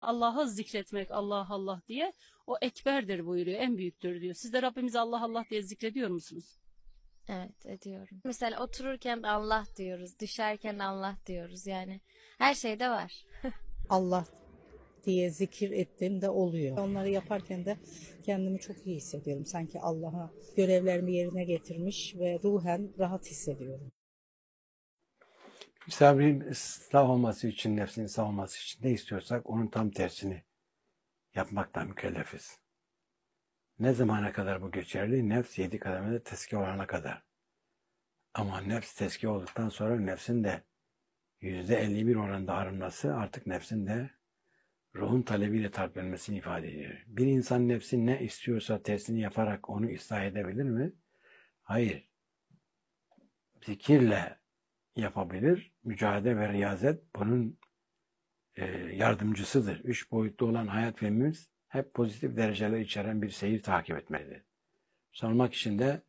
Allah'ı zikretmek, Allah Allah diye, o ekberdir buyuruyor, en büyüktür diyor. Siz de Rabbimizi Allah Allah diye zikrediyor musunuz? Evet, ediyorum. Mesela otururken Allah diyoruz, düşerken Allah diyoruz yani. Her şeyde var. Allah diye zikir ettiğim de oluyor. Onları yaparken de kendimi çok iyi hissediyorum. Sanki Allah'a görevlerimi yerine getirmiş ve ruhen rahat hissediyorum. Misafirin ıslah olması için, nefsinin ıslah olması için ne istiyorsak onun tam tersini yapmaktan mükellefiz. Ne zamana kadar bu geçerli? Nefs 7 kademede tezkiye olana kadar. Ama nefs tezkiye olduktan sonra nefsin de %51 oranında arınması artık nefsin de ruhun talebiyle tarif edilmesini ifade ediyor. Bir insan nefsin ne istiyorsa tersini yaparak onu ıslah edebilir mi? Hayır. Zikirle yapabilir. Mücadele ve riyazet bunun yardımcısıdır. 3 boyutlu olan hayat filmimiz hep pozitif dereceler içeren bir seyir takip etmelidir. Sormak için de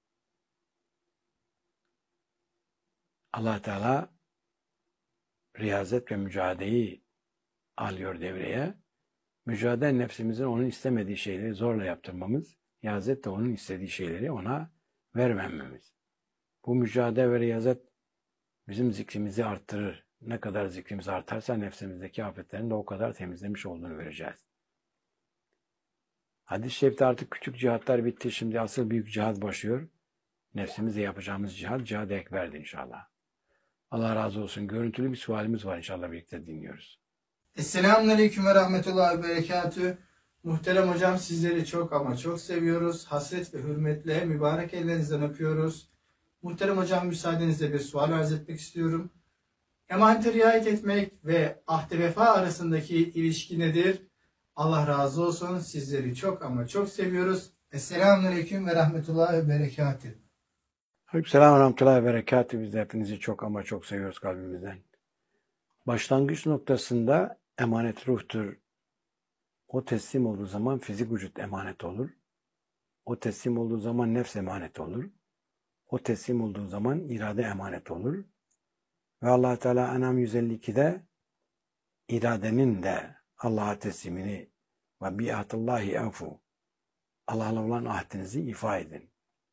Allah Teala riyazet ve mücadeleyi alıyor devreye. Mücadele nefsimizin onun istemediği şeyleri zorla yaptırmamız, riyazet de onun istediği şeyleri ona vermememiz. Bu mücadele ve riyazet bizim zikrimizi arttırır. Ne kadar zikrimiz artarsa nefsimizdeki afetlerin de o kadar temizlemiş olduğunu göreceğiz. Hadis-i şerifte artık küçük cihatlar bitti. Şimdi asıl büyük cihat başlıyor. Nefsimizle yapacağımız cihat, cihad-ı ekberdi inşallah. Allah razı olsun. Görüntülü bir sualimiz var inşallah, birlikte dinliyoruz. Esselamun ve Rahmetullahi ve Berekatü. Muhterem hocam, sizleri çok ama çok seviyoruz. Hasret ve hürmetle mübarek ellerinizden öpüyoruz. Muhterem hocam, müsaadenizle bir sual arz etmek istiyorum. Emanete riayet etmek ve ahde vefa arasındaki ilişki nedir? Allah razı olsun. Sizleri çok ama çok seviyoruz. Esselamun ve Rahmetullahi ve Berekatü. Aleykümselam ve rahmetullahi ve berekatü. Biz de hepinizi çok ama çok seviyoruz kalbimizden. Başlangıç noktasında emanet ruhtur. O teslim olduğu zaman fizik vücut emanet olur. O teslim olduğu zaman nefs emanet olur. O teslim olduğu zaman irade emanet olur. Ve Allah Teala En'am 152'de iradenin de Allah'a teslimini ve bi'atullahi enfu, Allah'la olan ahdinizi ifa edin.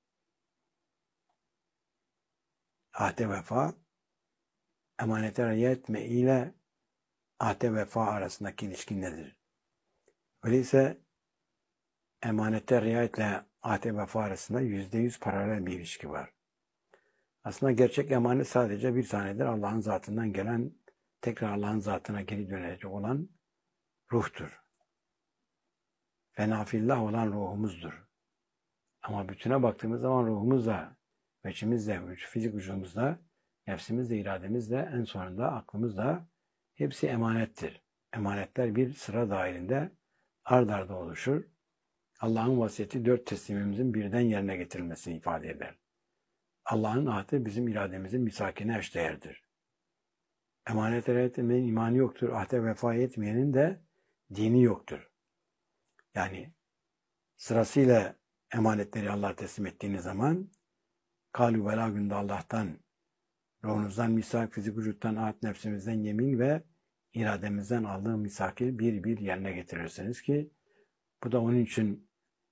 Ahde vefa, emanete riayet etme ile ahde vefa arasındaki ilişki nedir? Öyleyse emanete riayetle ahde vefa arasında %100 paralel bir ilişki var. Aslında gerçek emanet sadece bir tanedir. Allah'ın zatından gelen, tekrar Allah'ın zatına geri dönecek olan ruhtur. Fenafillah olan ruhumuzdur. Ama bütüne baktığımız zaman ruhumuzla, veçimizle, fizik vücudumuzla, nefsimizle, irademizle, en sonunda aklımızla hepsi emanettir. Emanetler bir sıra dahilinde ard arda oluşur. Allah'ın vasiyeti 4 teslimimizin birden yerine getirilmesini ifade eder. Allah'ın ahdi bizim irademizin misakine eşdeğerdir. Emanet etmeyenin imanı yoktur. Ahde vefa etmeyenin de dini yoktur. Yani sırasıyla emanetleri Allah'a teslim ettiğiniz zaman kâlû velâ günde Allah'tan, ruhunuzdan misak, fizik vücuttan, ahd, nefsimizden yemin ve irademizden aldığım misaki bir bir yerine getirirsiniz ki bu da onun için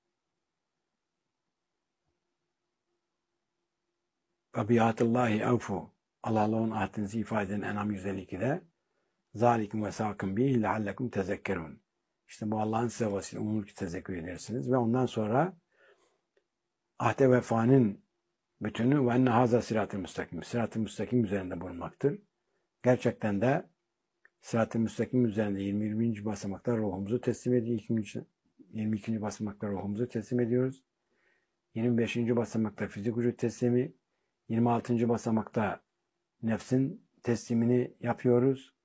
ve bi'atullahi enfu, Allah'la onun ahdinizi ifade eden En'am 152'de zâlikum ve sâkım bihi leallekum tezekkerûn. İşte bu Allah'ın size vasile umulur ki tezekkür edersiniz ve ondan sonra ahde vefanın bütünü ve enne haza sırat-ı müstakim. Sırat-ı müstakim üzerinde bulunmaktır. Gerçekten de sırat-ı müstakim üzerinde 20. basamakta ruhumuzu teslim ediyoruz. 22. basamakta ruhumuzu teslim ediyoruz. 25. basamakta fizik vücut teslimi, 26. basamakta nefsin teslimini yapıyoruz.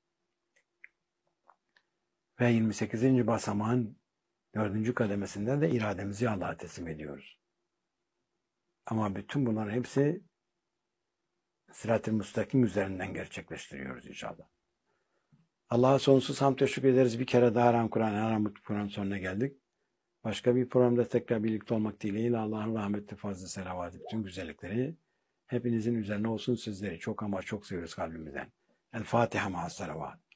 Ve 28. basamağın 4. kademesinde de irademizi Allah'a teslim ediyoruz. Ama bütün bunların hepsi sırat-ı müstakim üzerinden gerçekleştiriyoruz inşallah. Allah'a sonsuz hamd teşekkür ederiz. Bir kere daha Aram Kur'an, Aram Kur'an sonuna geldik. Başka bir programda tekrar birlikte olmak dileğiyle Allah'ın rahmetli fazla selavatı, bütün güzellikleri hepinizin üzerine olsun. Sizleri çok ama çok seviyoruz kalbimizden. El Fatiha ma'as salavat.